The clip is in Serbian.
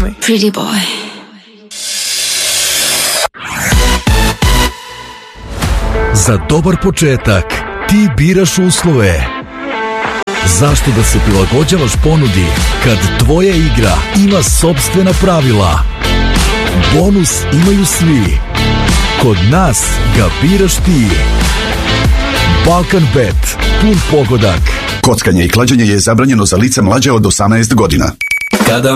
boy. Pretty boy. Za dobar početak ti biraš uslove. Zašto da se prilagođavaš ponudi kad tvoja igra ima sopstvena pravila? Bonus imaju svi. Kod nas ga biraš ti. Balkanbet, pun pogodak. Kockanje i klađenje je zabranjeno za lica mlađe od 18 godina. Kada